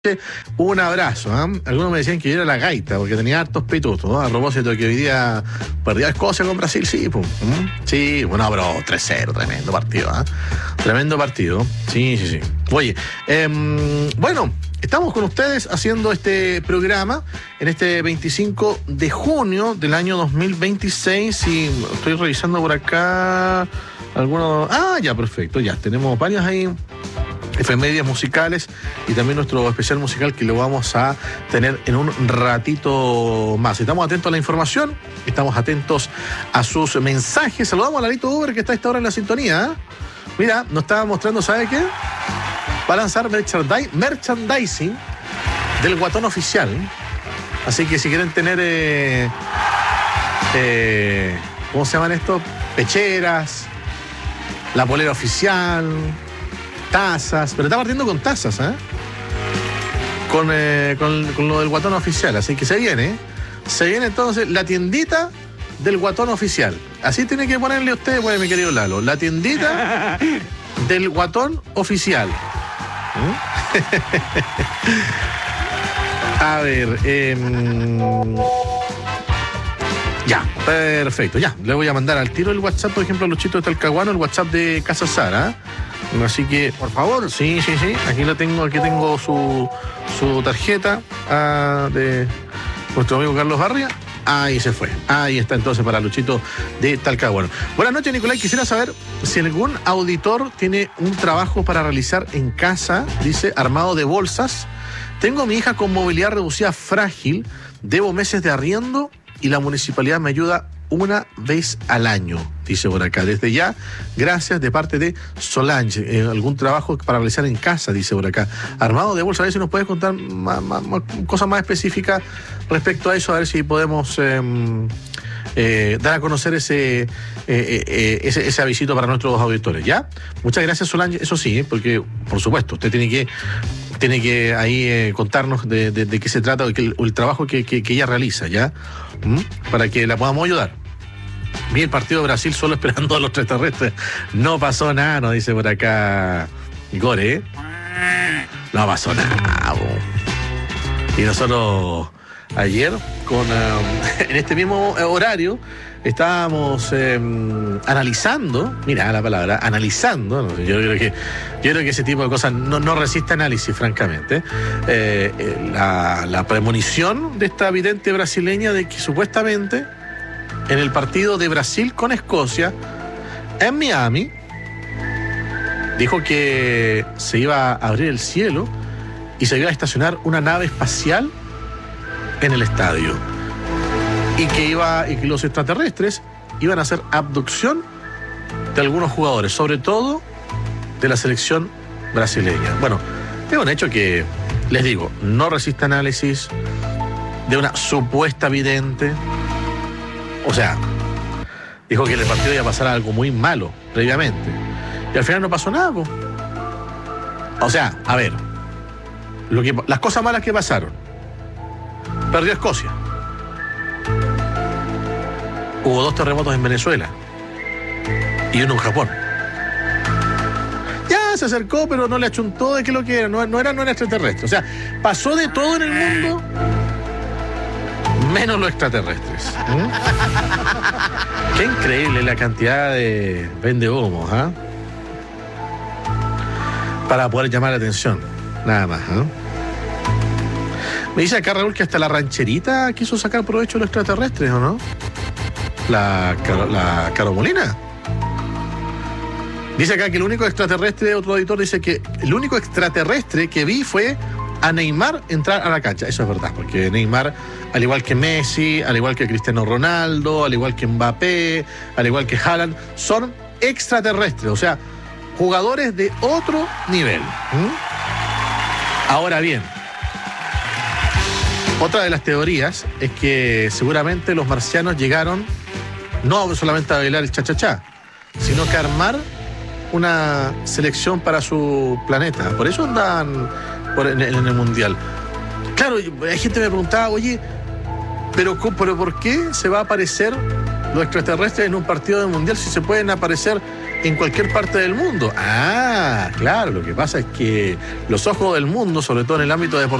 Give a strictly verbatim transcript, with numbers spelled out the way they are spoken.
Un abrazo, ¿eh? Algunos me decían que yo era la gaita porque tenía hartos pitutos, ¿no? A propósito de que hoy día perdió Escocia con Brasil, sí, pum. Sí, bueno, pero tres cero, tremendo partido, ¿eh? Tremendo partido, sí, sí, sí. Oye, eh, bueno, estamos con ustedes haciendo este programa en este veinticinco de junio del año dos mil veintiséis y estoy revisando por acá algunos... Ah, ya, perfecto, ya, tenemos varias ahí efemérides musicales y también nuestro especial musical que lo vamos a tener en un ratito más. Estamos atentos a la información, estamos atentos a sus mensajes. Saludamos a Lalito Uber que está a esta hora en la sintonía, ¿eh? Mira, nos estaba mostrando, ¿sabe qué? Va a lanzar merchandising, merchandising del Guatón Oficial. Así que si quieren tener eh, eh, ¿cómo se llaman estos? Pecheras, la polera oficial, tazas, pero está partiendo con tazas, ¿eh? Con, eh, con, con lo del Guatón Oficial, así que se viene, ¿eh? Se viene entonces la tiendita del Guatón Oficial. Así tiene que ponerle usted, pues, mi querido Lalo, la tiendita del Guatón Oficial. ¿Eh? A ver, eh, ya, perfecto, ya. Le voy a mandar al tiro el WhatsApp, por ejemplo, a Luchito de Talcahuano, el WhatsApp de Casa Sara, ¿eh? Así que, por favor, sí, sí, sí, aquí lo tengo, aquí tengo su, su tarjeta uh, de nuestro amigo Carlos Barria. Ahí se fue, ahí está entonces para Luchito de Talcahuano. Buenas noches, Nicolai, quisiera saber si algún auditor tiene un trabajo para realizar en casa, dice, armado de bolsas. Tengo a mi hija con movilidad reducida frágil, debo meses de arriendo y la municipalidad me ayuda una vez al año, dice por acá. Desde ya, gracias de parte de Solange. Eh, algún trabajo para realizar en casa, dice por acá. Armado de bolsa, a ver si nos puedes contar más, más, más, cosas más específicas respecto a eso, a ver si podemos eh, eh, dar a conocer ese, eh, eh, ese, ese avisito para nuestros auditores, ¿ya? Muchas gracias, Solange. Eso sí, ¿eh? Porque, por supuesto, usted tiene que tiene que ahí eh, contarnos de, de, de qué se trata, el, el trabajo que, que, que ella realiza, ¿ya? ¿Mm? Para que la podamos ayudar. Vi el partido de Brasil solo esperando a los extraterrestres. No pasó nada, nos dice por acá Gore, ¿eh? No pasó nada, bo. Y nosotros ayer, con uh, en este mismo horario, estábamos eh, analizando, mira la palabra, analizando, ¿no? yo, creo que, yo creo que ese tipo de cosas no, no resiste análisis, francamente. Eh, eh, la, la premonición de esta vidente brasileña de que supuestamente en el partido de Brasil con Escocia, en Miami, dijo que se iba a abrir el cielo y se iba a estacionar una nave espacial en el estadio. Y que, iba, y que los extraterrestres iban a hacer abducción de algunos jugadores, sobre todo de la selección brasileña. Bueno, es un hecho que, les digo, no resiste análisis de una supuesta vidente. O sea, dijo que en el partido iba a pasar algo muy malo previamente. Y al final no pasó nada, po. O sea, a ver, lo que, las cosas malas que pasaron. Perdió Escocia. Hubo dos terremotos en Venezuela y uno en Japón. Ya se acercó, pero no le achuntó de qué lo que era. No, no era, no era extraterrestre. O sea, pasó de todo en el mundo, menos los extraterrestres. ¿Mm? Qué increíble la cantidad de vendehumos, ¿ah? ¿eh? Para poder llamar la atención, nada más, ¿eh? Me dice acá Raúl que hasta la rancherita quiso sacar provecho de los extraterrestres, ¿o no? La, la Carolina. Dice acá que el único extraterrestre, otro auditor dice que el único extraterrestre que vi fue a Neymar entrar a la cancha. Eso es verdad, porque Neymar, al igual que Messi, al igual que Cristiano Ronaldo, al igual que Mbappé, al igual que Haaland, son extraterrestres, o sea, jugadores de otro nivel. ¿Mm? Ahora bien, otra de las teorías es que seguramente los marcianos llegaron no solamente a bailar el cha-cha-cha, sino que a armar una selección para su planeta. Por eso andan por, en, en el Mundial. Claro, hay gente que me preguntaba, oye, ¿pero, pero por qué se va a aparecer los extraterrestres en un partido de mundial si se pueden aparecer en cualquier parte del mundo? Ah, claro, lo que pasa es que los ojos del mundo, sobre todo en el ámbito deportivo,